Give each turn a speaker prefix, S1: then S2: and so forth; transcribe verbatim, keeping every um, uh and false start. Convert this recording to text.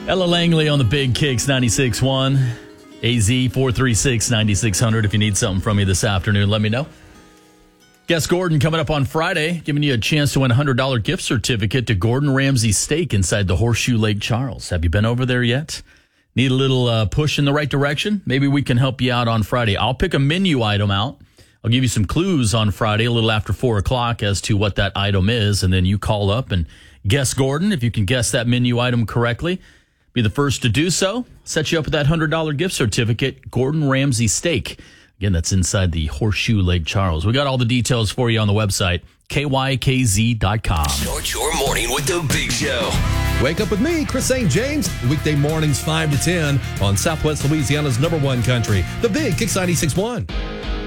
S1: Ella Langley on the Big Kicks ninety-six point one. A Z four three six, nine six zero zero. If you need something from me this afternoon, let me know. Guess Gordon coming up on Friday, giving you a chance to win a one hundred dollars gift certificate to Gordon Ramsay Steak inside the Horseshoe Lake Charles. Have you been over there yet? Need a little uh, push in the right direction? Maybe we can help you out on Friday. I'll pick a menu item out. I'll give you some clues on Friday, a little after four o'clock, as to what that item is, and then you call up and guess Gordon. If you can guess that menu item correctly, be the first to do so. Set you up with that one hundred dollars gift certificate, Gordon Ramsay Steak. Again, that's inside the Horseshoe Lake Charles. We got all the details for you on the website, K Y K Z dot com.
S2: Start your morning with the Big Show.
S3: Wake up with me, Chris Saint James, weekday mornings five to ten on Southwest Louisiana's number one country, the Big Kicks ninety-six point one.